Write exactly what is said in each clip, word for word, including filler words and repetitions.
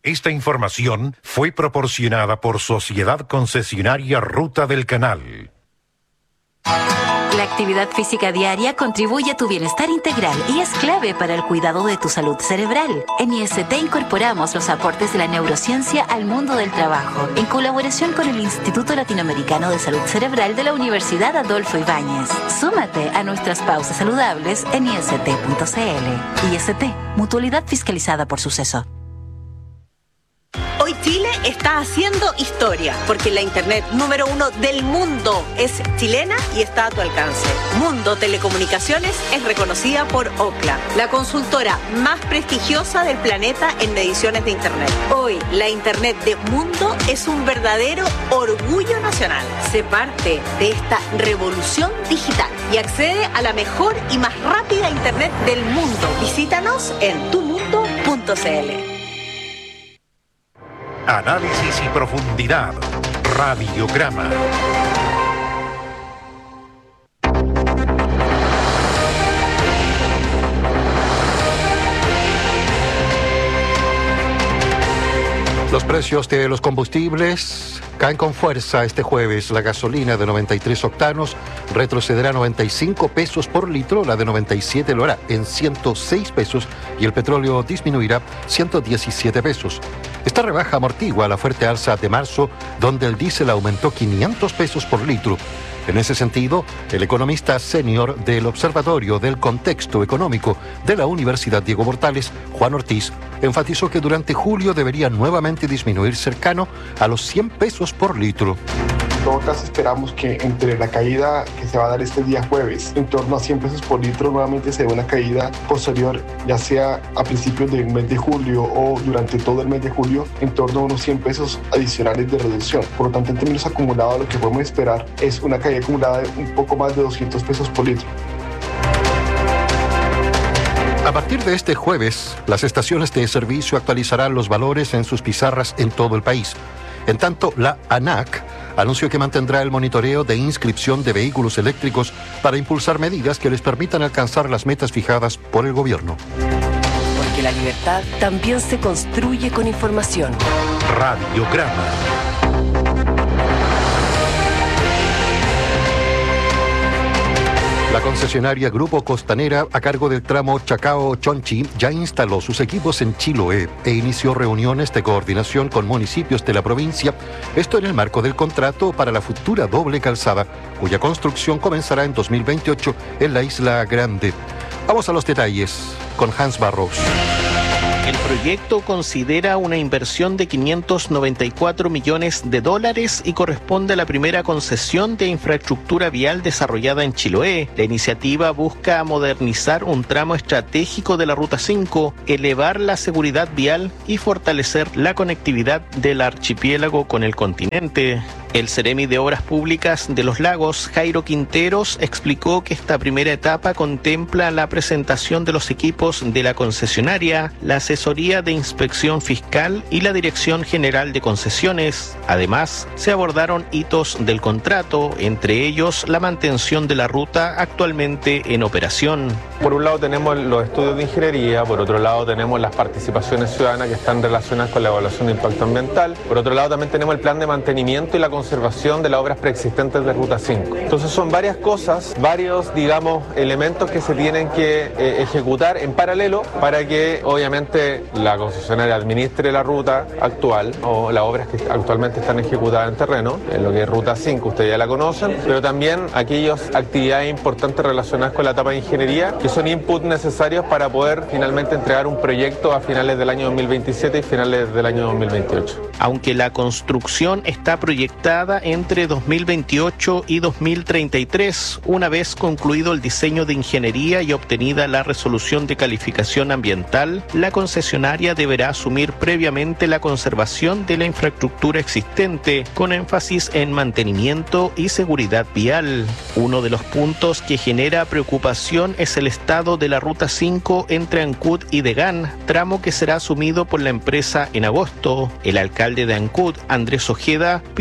Esta información fue proporcionada por Sociedad Concesionaria Ruta del Canal. La actividad física diaria contribuye a tu bienestar integral y es clave para el cuidado de tu salud cerebral. En I S T incorporamos los aportes de la neurociencia al mundo del trabajo, en colaboración con el Instituto Latinoamericano de Salud Cerebral de la Universidad Adolfo Ibáñez. Súmate a nuestras pausas saludables en I S T punto C L. I S T, mutualidad fiscalizada por Suceso. Hoy Chile está haciendo historia, porque la internet número uno del mundo es chilena y está a tu alcance. Mundo Telecomunicaciones es reconocida por Ookla, la consultora más prestigiosa del planeta en mediciones de internet. Hoy, la internet de Mundo es un verdadero orgullo nacional. Sé parte de esta revolución digital y accede a la mejor y más rápida internet del mundo. Visítanos en tu mundo punto c l. Análisis y profundidad. Radiograma. Los precios de los combustibles caen con fuerza este jueves. La gasolina de noventa y tres octanos retrocederá noventa y cinco pesos por litro, la de noventa y siete lo hará en ciento seis pesos y el petróleo disminuirá ciento diecisiete pesos. Esta rebaja amortigua la fuerte alza de marzo, donde el diésel aumentó quinientos pesos por litro. En ese sentido, el economista senior del Observatorio del Contexto Económico de la Universidad Diego Portales, Juan Ortiz, enfatizó que durante julio debería nuevamente disminuir cercano a los cien pesos por litro. En todo caso, esperamos que entre la caída que se va a dar este día jueves, en torno a cien pesos por litro, nuevamente se dé una caída posterior, ya sea a principios del mes de julio o durante todo el mes de julio, en torno a unos cien pesos adicionales de reducción. Por lo tanto, en términos acumulados, lo que podemos esperar es una caída acumulada de un poco más de doscientos pesos por litro. A partir de este jueves, las estaciones de servicio actualizarán los valores en sus pizarras en todo el país. En tanto, la ANAC anunció que mantendrá el monitoreo de inscripción de vehículos eléctricos para impulsar medidas que les permitan alcanzar las metas fijadas por el gobierno. Porque la libertad también se construye con información. Radiograma. La concesionaria Grupo Costanera, a cargo del tramo Chacao-Chonchi, ya instaló sus equipos en Chiloé e inició reuniones de coordinación con municipios de la provincia, esto en el marco del contrato para la futura doble calzada, cuya construcción comenzará en dos mil veintiocho en la Isla Grande. Vamos a los detalles con Hans Barros. El proyecto considera una inversión de quinientos noventa y cuatro millones de dólares y corresponde a la primera concesión de infraestructura vial desarrollada en Chiloé. La iniciativa busca modernizar un tramo estratégico de la Ruta cinco, elevar la seguridad vial y fortalecer la conectividad del archipiélago con el continente. El Seremi de Obras Públicas de Los Lagos, Jairo Quinteros, explicó que esta primera etapa contempla la presentación de los equipos de la concesionaria, la asesoría de inspección fiscal y la Dirección General de Concesiones. Además, se abordaron hitos del contrato, entre ellos la mantención de la ruta actualmente en operación. Por un lado tenemos los estudios de ingeniería, por otro lado tenemos las participaciones ciudadanas que están relacionadas con la evaluación de impacto ambiental, por otro lado también tenemos el plan de mantenimiento y la conservación de las obras preexistentes de Ruta cinco. Entonces son varias cosas, varios, digamos, elementos que se tienen que eh, ejecutar en paralelo para que obviamente la concesionaria administre la ruta actual o las obras que actualmente están ejecutadas en terreno, en lo que es Ruta cinco, ustedes ya la conocen, pero también aquellas actividades importantes relacionadas con la etapa de ingeniería que son inputs necesarios para poder finalmente entregar un proyecto a finales del año dos mil veintisiete y finales del año dos mil veintiocho. Aunque la construcción está proyectada entre dos mil veintiocho y dos mil treinta y tres, una vez concluido el diseño de ingeniería y obtenida la resolución de calificación ambiental, la concesionaria deberá asumir previamente la conservación de la infraestructura existente, con énfasis en mantenimiento y seguridad vial. Uno de los puntos que genera preocupación es el estado de la Ruta cinco entre Ancud y Degán, tramo que será asumido por la empresa en agosto. El alcalde de Ancud, Andrés Ojeda, pidió ejecutar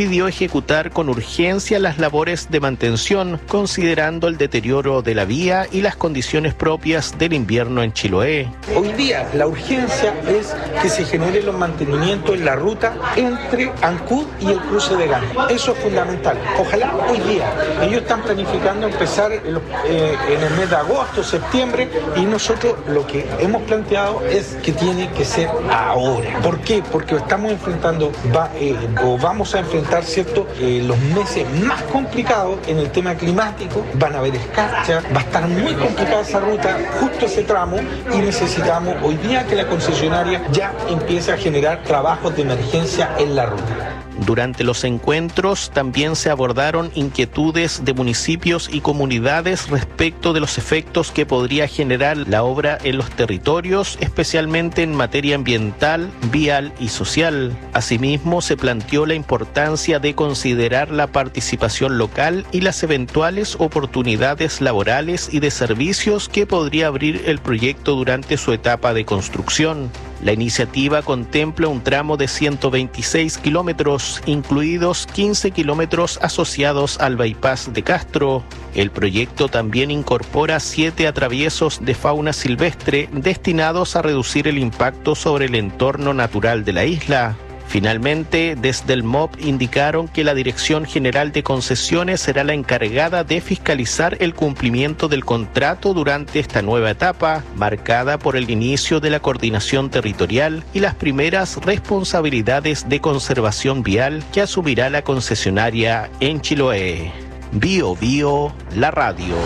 ejecutar con urgencia las labores de mantención, considerando el deterioro de la vía y las condiciones propias del invierno en Chiloé. Hoy día la urgencia es que se generen los mantenimientos en la ruta entre Ancud y el cruce de Gana. Eso es fundamental. Ojalá hoy día. Ellos están planificando empezar en, los, eh, en el mes de agosto, septiembre, y nosotros lo que hemos planteado es que tiene que ser ahora. ¿Por qué? Porque estamos enfrentando va, eh, o vamos a enfrentar, ¿cierto?, eh, los meses más complicados en el tema climático. Van a haber escarcha, va a estar muy complicada esa ruta, justo ese tramo, y necesitamos hoy día que la concesionaria ya empiece a generar trabajos de emergencia en la ruta. Durante los encuentros también se abordaron inquietudes de municipios y comunidades respecto de los efectos que podría generar la obra en los territorios, especialmente en materia ambiental, vial y social. Asimismo, se planteó la importancia de considerar la participación local y las eventuales oportunidades laborales y de servicios que podría abrir el proyecto durante su etapa de construcción. La iniciativa contempla un tramo de ciento veintiséis kilómetros, incluidos quince kilómetros asociados al bypass de Castro. El proyecto también incorpora siete atraviesos de fauna silvestre destinados a reducir el impacto sobre el entorno natural de la isla. Finalmente, desde el M O P indicaron que la Dirección General de Concesiones será la encargada de fiscalizar el cumplimiento del contrato durante esta nueva etapa, marcada por el inicio de la coordinación territorial y las primeras responsabilidades de conservación vial que asumirá la concesionaria en Chiloé. Bio Bio, la radio.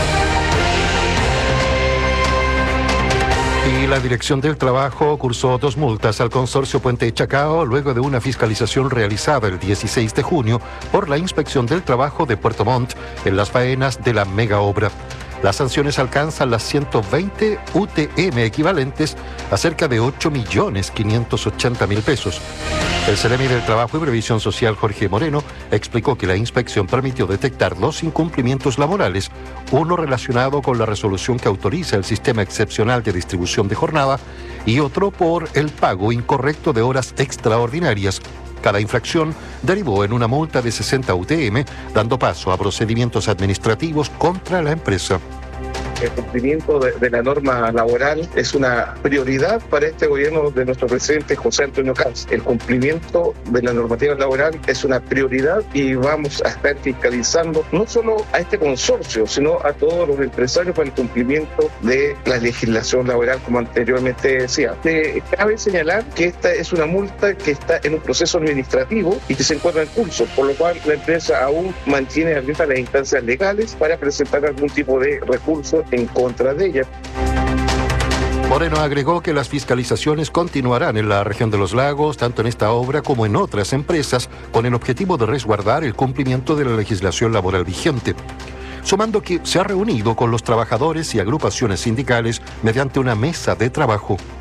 Y la Dirección del Trabajo cursó dos multas al consorcio Puente Chacao luego de una fiscalización realizada el dieciséis de junio por la Inspección del Trabajo de Puerto Montt en las faenas de la mega obra. Las sanciones alcanzan las ciento veinte U T M equivalentes a cerca de ocho millones quinientos ochenta mil pesos. El Ceremi del Trabajo y Previsión Social, Jorge Moreno, explicó que la inspección permitió detectar dos incumplimientos laborales, uno relacionado con la resolución que autoriza el sistema excepcional de distribución de jornada y otro por el pago incorrecto de horas extraordinarias. Cada infracción derivó en una multa de sesenta U T M, dando paso a procedimientos administrativos contra la empresa. El cumplimiento de, de la norma laboral es una prioridad para este gobierno de nuestro presidente José Antonio Caz. El cumplimiento de la normativa laboral es una prioridad y vamos a estar fiscalizando no solo a este consorcio, sino a todos los empresarios para el cumplimiento de la legislación laboral, como anteriormente decía. Eh, cabe señalar que esta es una multa que está en un proceso administrativo y que se encuentra en curso, por lo cual la empresa aún mantiene abiertas las instancias legales para presentar algún tipo de recurso en contra de ella. Moreno agregó que las fiscalizaciones continuarán en la región de los lagos, tanto en esta obra como en otras empresas, con el objetivo de resguardar el cumplimiento de la legislación laboral vigente. Sumando que se ha reunido con los trabajadores y agrupaciones sindicales mediante una mesa de trabajo.